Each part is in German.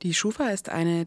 Die Schufa ist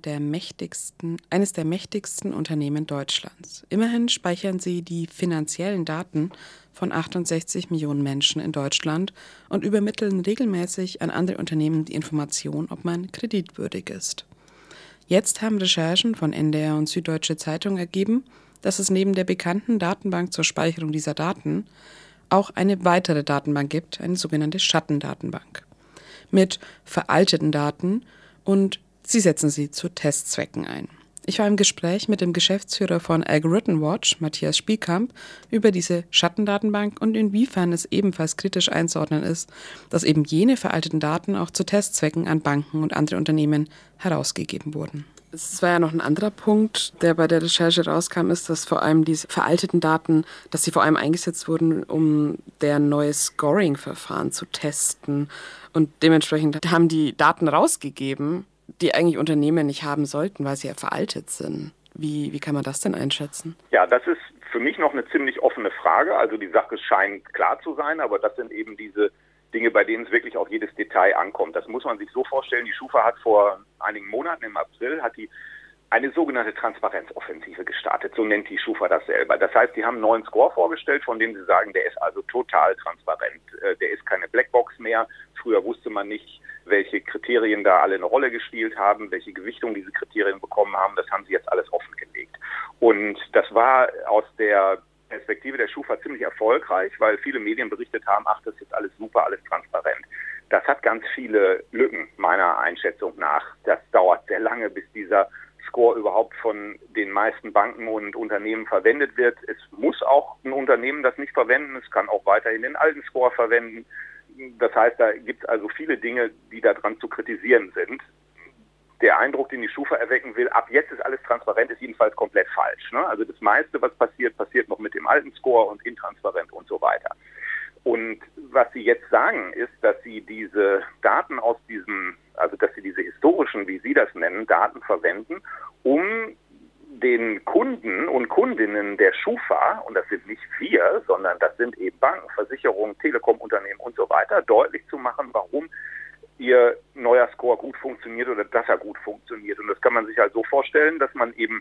eines der mächtigsten Unternehmen Deutschlands. Immerhin speichern sie die finanziellen Daten von 68 Millionen Menschen in Deutschland und übermitteln regelmäßig an andere Unternehmen die Information, ob man kreditwürdig ist. Jetzt haben Recherchen von NDR und Süddeutsche Zeitung ergeben, dass es neben der bekannten Datenbank zur Speicherung dieser Daten auch eine weitere Datenbank gibt, eine sogenannte Schattendatenbank, mit veralteten Daten, und sie setzen sie zu Testzwecken ein. Ich war im Gespräch mit dem Geschäftsführer von Algorithm Watch, Matthias Spielkamp, über diese Schattendatenbank und inwiefern es ebenfalls kritisch einzuordnen ist, dass eben jene veralteten Daten auch zu Testzwecken an Banken und andere Unternehmen herausgegeben wurden. Es war ja noch ein anderer Punkt, der bei der Recherche rauskam, ist, dass vor allem diese veralteten Daten, dass sie vor allem eingesetzt wurden, um deren neues Scoring-Verfahren zu testen. Und dementsprechend haben die Daten rausgegeben, die eigentlich Unternehmen nicht haben sollten, weil sie ja veraltet sind. Wie kann man das denn einschätzen? Ja, das ist für mich noch eine ziemlich offene Frage. Also die Sache scheint klar zu sein, aber das sind eben diese Dinge, bei denen es wirklich auf jedes Detail ankommt. Das muss man sich so vorstellen. Die Schufa hat vor einigen Monaten, im April, eine sogenannte Transparenzoffensive gestartet. So nennt die Schufa das selber. Das heißt, die haben einen neuen Score vorgestellt, von dem sie sagen, der ist also total transparent. Der ist keine Blackbox mehr. Früher wusste man nicht, welche Kriterien da alle eine Rolle gespielt haben, welche Gewichtung diese Kriterien bekommen haben. Das haben sie jetzt alles offengelegt. Und das war aus der Perspektive der Schufa ziemlich erfolgreich, weil viele Medien berichtet haben, ach, das ist jetzt alles super, alles transparent. Das hat ganz viele Lücken, meiner Einschätzung nach. Das dauert sehr lange, bis dieser Score überhaupt von den meisten Banken und Unternehmen verwendet wird. Es muss auch ein Unternehmen das nicht verwenden. Es kann auch weiterhin den alten Score verwenden. Das heißt, da gibt es also viele Dinge, die daran zu kritisieren sind. Der Eindruck, den die Schufa erwecken will, ab jetzt ist alles transparent, ist jedenfalls komplett falsch. Ne? Also das meiste, was passiert, passiert noch mit dem alten Score und intransparent und so weiter. Und was sie jetzt sagen, ist, dass sie diese Daten dass sie diese historischen, wie sie das nennen, Daten verwenden, um den Kunden und Kundinnen der Schufa, und das sind nicht wir, sondern das sind eben Banken, Versicherungen, Telekom-Unternehmen und so weiter, deutlich zu machen, warum ihr neuer Score gut funktioniert oder dass er gut funktioniert. Und das kann man sich halt so vorstellen, dass man eben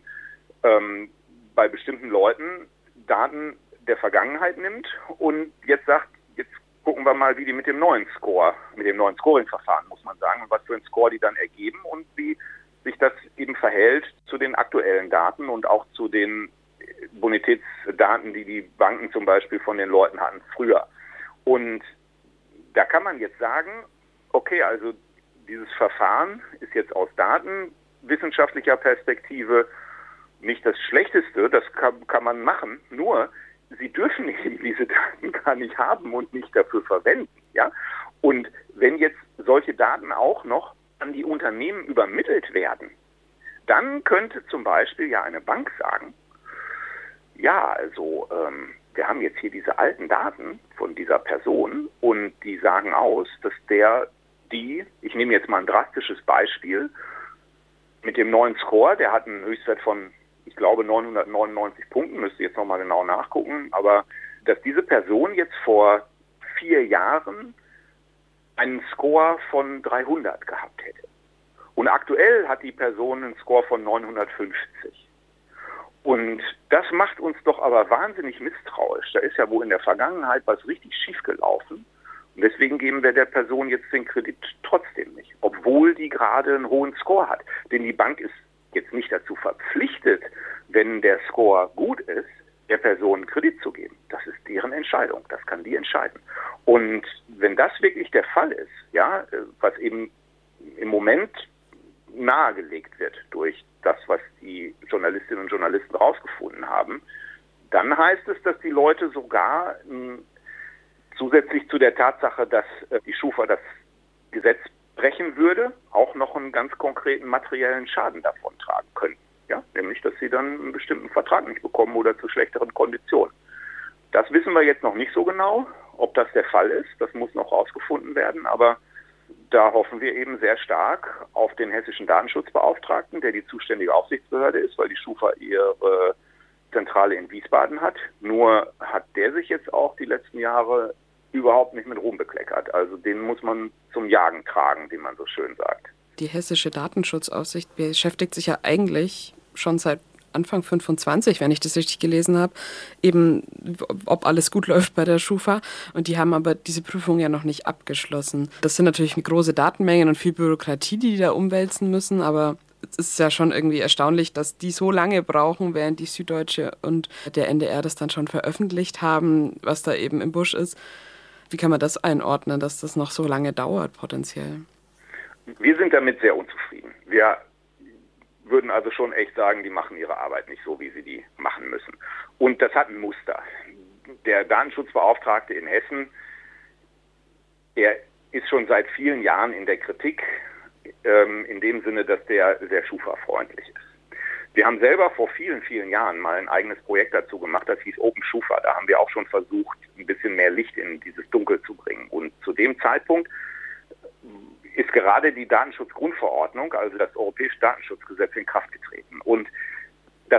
bei bestimmten Leuten Daten der Vergangenheit nimmt und jetzt sagt, jetzt gucken wir mal, wie die mit dem neuen Scoring-Verfahren, muss man sagen, und was für einen Score die dann ergeben und wie sich das eben verhält zu den aktuellen Daten und auch zu den Bonitätsdaten, die die Banken zum Beispiel von den Leuten hatten früher. Und da kann man jetzt sagen, okay, also dieses Verfahren ist jetzt aus datenwissenschaftlicher Perspektive nicht das Schlechteste, das kann man machen, nur sie dürfen eben diese Daten gar nicht haben und nicht dafür verwenden. Ja? Und wenn jetzt solche Daten auch noch an die Unternehmen übermittelt werden, dann könnte zum Beispiel ja eine Bank sagen, ja, also wir haben jetzt hier diese alten Daten von dieser Person und die sagen aus, dass ich nehme jetzt mal ein drastisches Beispiel, mit dem neuen Score, der hat einen Höchstwert von, ich glaube, 999 Punkten, müsste jetzt nochmal genau nachgucken, aber dass diese Person jetzt vor 4 Jahren einen Score von 300 gehabt hätte. Und aktuell hat die Person einen Score von 950. Und das macht uns doch aber wahnsinnig misstrauisch. Da ist ja wohl in der Vergangenheit was richtig schief gelaufen. Und deswegen geben wir der Person jetzt den Kredit trotzdem nicht, obwohl die gerade einen hohen Score hat. Denn die Bank ist jetzt nicht dazu verpflichtet, wenn der Score gut ist, der Person einen Kredit zu geben. Das ist deren Entscheidung. Das kann die entscheiden. Und wenn das wirklich der Fall ist, ja, was eben im Moment nahegelegt wird durch das, was die Journalistinnen und Journalisten rausgefunden haben, dann heißt es, dass die Leute sogar zusätzlich zu der Tatsache, dass die Schufa das Gesetz brechen würde, auch noch einen ganz konkreten materiellen Schaden davon tragen könnten. Ja? Nämlich, dass sie dann einen bestimmten Vertrag nicht bekommen oder zu schlechteren Konditionen. Das wissen wir jetzt noch nicht so genau, ob das der Fall ist. Das muss noch rausgefunden werden, aber da hoffen wir eben sehr stark auf den hessischen Datenschutzbeauftragten, der die zuständige Aufsichtsbehörde ist, weil die Schufa ihre Zentrale in Wiesbaden hat. Nur hat der sich jetzt auch die letzten Jahre überhaupt nicht mit Ruhm bekleckert. Also den muss man zum Jagen tragen, wie man so schön sagt. Die Hessische Datenschutzaufsicht beschäftigt sich ja eigentlich schon seit Anfang 25, wenn ich das richtig gelesen habe, eben ob alles gut läuft bei der Schufa. Und die haben aber diese Prüfung ja noch nicht abgeschlossen. Das sind natürlich große Datenmengen und viel Bürokratie, die da umwälzen müssen, aber es ist ja schon irgendwie erstaunlich, dass die so lange brauchen, während die Süddeutsche und der NDR das dann schon veröffentlicht haben, was da eben im Busch ist. Wie kann man das einordnen, dass das noch so lange dauert potenziell? Wir sind damit sehr unzufrieden. Wir würden also schon echt sagen, die machen ihre Arbeit nicht so, wie sie die machen müssen. Und das hat ein Muster. Der Datenschutzbeauftragte in Hessen, er ist schon seit vielen Jahren in der Kritik, in dem Sinne, dass der sehr Schufa-freundlich ist. Wir haben selber vor vielen, vielen Jahren mal ein eigenes Projekt dazu gemacht, das hieß Open Schufa. Da haben wir auch schon versucht, ein bisschen mehr Licht in dieses Dunkel zu bringen. Und zu dem Zeitpunkt ist gerade die Datenschutzgrundverordnung, also das Europäische Datenschutzgesetz, in Kraft getreten. Und das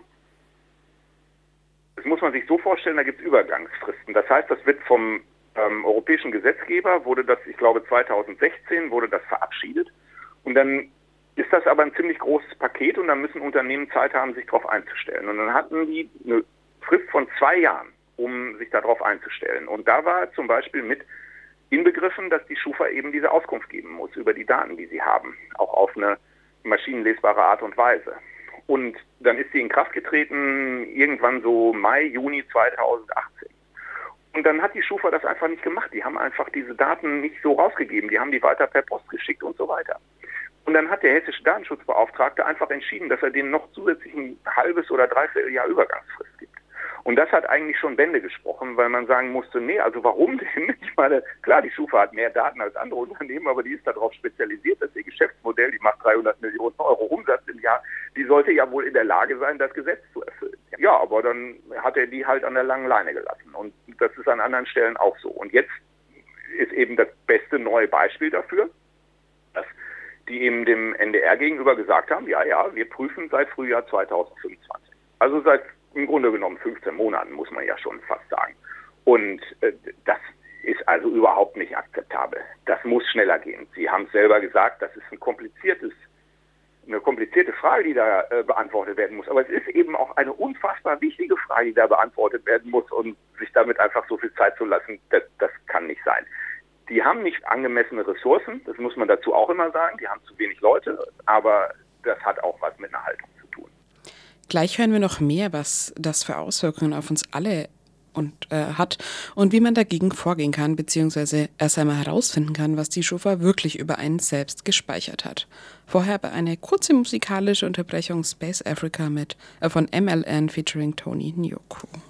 muss man sich so vorstellen, da gibt es Übergangsfristen. Das heißt, das wird vom europäischen Gesetzgeber, wurde das, ich glaube 2016, wurde das verabschiedet. Und dann ist das aber ein ziemlich großes Paket und dann müssen Unternehmen Zeit haben, sich darauf einzustellen. Und dann hatten die eine Frist von 2 Jahren, um sich darauf einzustellen. Und da war zum Beispiel mit inbegriffen, dass die Schufa eben diese Auskunft geben muss über die Daten, die sie haben, auch auf eine maschinenlesbare Art und Weise. Und dann ist sie in Kraft getreten, irgendwann so Mai, Juni 2018. Und dann hat die Schufa das einfach nicht gemacht. Die haben einfach diese Daten nicht so rausgegeben. Die haben die weiter per Post geschickt und so weiter. Und dann hat der hessische Datenschutzbeauftragte einfach entschieden, dass er denen noch zusätzlich ein halbes oder dreiviertel Jahr Übergangsfrist gibt. Und das hat eigentlich schon Bände gesprochen, weil man sagen musste, nee, also warum denn? Ich meine, klar, die Schufa hat mehr Daten als andere Unternehmen, aber die ist darauf spezialisiert, dass ihr Geschäftsmodell, die macht 300 Millionen Euro Umsatz im Jahr, die sollte ja wohl in der Lage sein, das Gesetz zu erfüllen. Ja, aber dann hat er die halt an der langen Leine gelassen. Und das ist an anderen Stellen auch so. Und jetzt ist eben das beste neue Beispiel dafür, dass die eben dem NDR gegenüber gesagt haben, ja, wir prüfen seit Frühjahr 2025. Also seit im Grunde genommen 15 Monaten, muss man ja schon fast sagen. Und das ist also überhaupt nicht akzeptabel. Das muss schneller gehen. Sie haben es selber gesagt, das ist eine komplizierte Frage, die da beantwortet werden muss. Aber es ist eben auch eine unfassbar wichtige Frage, die da beantwortet werden muss. Und sich damit einfach so viel Zeit zu lassen, das kann nicht sein. Die haben nicht angemessene Ressourcen, das muss man dazu auch immer sagen. Die haben zu wenig Leute, aber das hat auch was mit einer Haltung zu tun. Gleich hören wir noch mehr, was das für Auswirkungen auf uns alle hat und wie man dagegen vorgehen kann, beziehungsweise erst einmal herausfinden kann, was die Schufa wirklich über einen selbst gespeichert hat. Vorher aber eine kurze musikalische Unterbrechung Space Africa von MLN featuring Tony Nyoku.